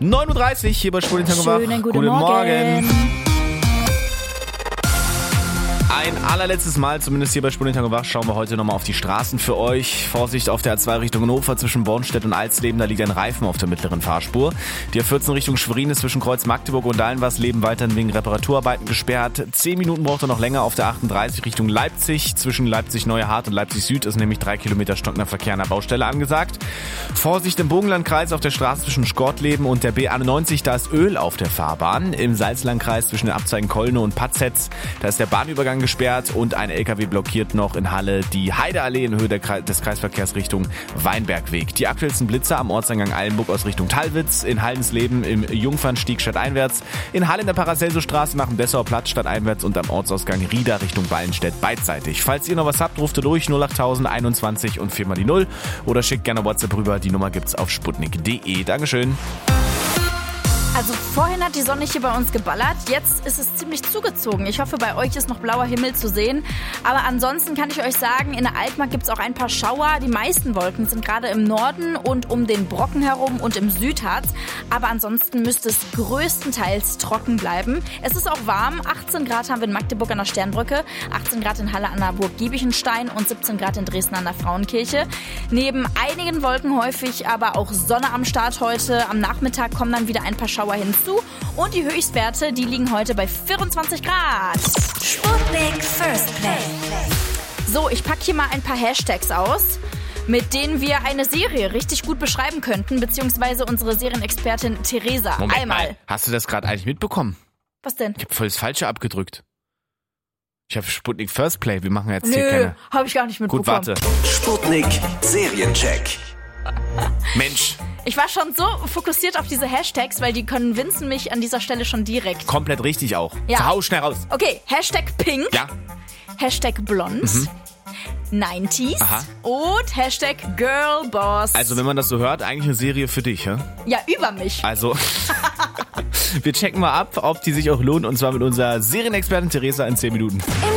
9:30 Uhr hier bei Spur den Tag wach. Schönen guten Morgen. Ein allerletztes Mal, zumindest hier bei Spur den Tag wach, schauen wir heute nochmal auf die Straßen für euch. Vorsicht auf der A2 Richtung Hannover zwischen Bornstedt und Alsleben, da liegt ein Reifen auf der mittleren Fahrspur. Die A14 Richtung Schwerin ist zwischen Kreuz Magdeburg und Dallenwasleben weiterhin wegen Reparaturarbeiten gesperrt. 10 Minuten braucht er noch länger auf der 38 Richtung Leipzig. Zwischen Leipzig-Neuhardt und Leipzig-Süd ist nämlich 3 Kilometer stockender Verkehr an der Baustelle angesagt. Vorsicht im Bogenlandkreis auf der Straße zwischen Schkortleben und der B91, da ist Öl auf der Fahrbahn. Im Salzlandkreis zwischen den Abzweigen Kolne und Patzetz, da ist der Bahnübergang gesperrt und ein LKW blockiert noch in Halle die Heideallee in Höhe des Kreisverkehrs Richtung Weinbergweg. Die aktuellsten Blitzer am Ortseingang Eilenburg aus Richtung Talwitz, in Hallensleben im Jungfernstieg stadteinwärts, in Halle in der Paracelso-Straße nach dem Dessauer Platz stadteinwärts und am Ortsausgang Rieda Richtung Ballenstedt beidseitig. Falls ihr noch was habt, ruft ihr durch 08000 21 und 4 mal die 0 oder schickt gerne WhatsApp rüber. Die Nummer gibt's auf sputnik.de. Dankeschön. Also vorhin hat die Sonne hier bei uns geballert, jetzt ist es ziemlich zugezogen. Ich hoffe, bei euch ist noch blauer Himmel zu sehen. Aber ansonsten kann ich euch sagen, in der Altmark gibt es auch ein paar Schauer. Die meisten Wolken sind gerade im Norden und um den Brocken herum und im Südharz. Aber ansonsten müsste es größtenteils trocken bleiben. Es ist auch warm, 18 Grad haben wir in Magdeburg an der Sternbrücke, 18 Grad in Halle an der Burg Giebichenstein und 17 Grad in Dresden an der Frauenkirche. Neben einigen Wolken häufig aber auch Sonne am Start heute. Am Nachmittag kommen dann wieder ein paar Schauer hinzu und die Höchstwerte, die liegen heute bei 24 Grad. Sputnik First Play. So, ich packe hier mal ein paar Hashtags aus, mit denen wir eine Serie richtig gut beschreiben könnten, beziehungsweise unsere Serienexpertin Theresa. Moment Einmal. mal, hast du das gerade eigentlich mitbekommen? Was denn? Ich habe voll das Falsche abgedrückt. Ich habe Sputnik First Play, wir machen jetzt Nö, hier keine... habe ich gar nicht mitbekommen. Gut, warte. Sputnik Seriencheck. Mensch, Ich war schon so fokussiert auf diese Hashtags, weil die convincen mich an dieser Stelle schon direkt. komplett richtig auch. Ja. So, hau schnell raus. Okay, Hashtag Pink, Ja, Hashtag Blond, 90s Aha. und Hashtag Girlboss. also wenn man das so hört, eigentlich eine Serie für dich, ja? Ja, über mich. Also, wir checken mal ab, ob die sich auch lohnt, und zwar mit unserer Serienexpertin Theresa in 10 Minuten. Im